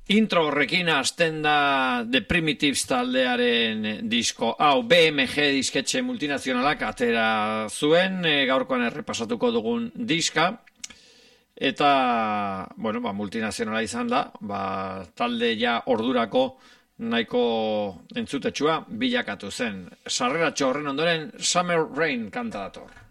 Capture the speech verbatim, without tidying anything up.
Intro horrekin hasten da The Primitives taldearen disko hau B M G disketxe multinazionalak atera zuen, e, gaurkoan errepasatuko dugun diska, eta bueno, ba, multinazionala izan da, ba, talde ja ordurako nahiko entzutetsua bilakatu zen. Sarreratxo horren ondoren Summer Rain kanta dator.